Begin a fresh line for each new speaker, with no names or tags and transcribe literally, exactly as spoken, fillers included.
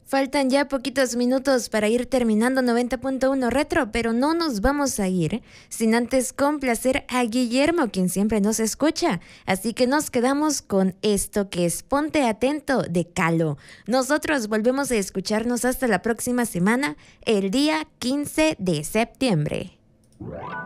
Faltan ya poquitos minutos para ir terminando noventa punto uno Retro, pero no nos vamos a ir sin antes complacer a Guillermo, quien siempre nos escucha. Así que nos quedamos con esto que es Ponte Atento de Calo. Nosotros volvemos a escucharnos hasta la próxima semana, el día quince de septiembre.